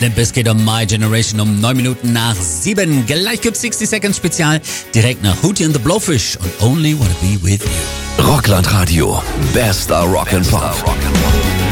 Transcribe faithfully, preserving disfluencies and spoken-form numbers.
Limp Bizkit und My Generation um neun Minuten nach sieben. Gleich gibt's sixty Seconds Spezial, direkt nach Hootie and the Blowfish und Only Wanna Be With You. Rockland Radio, bester Rock and Pop.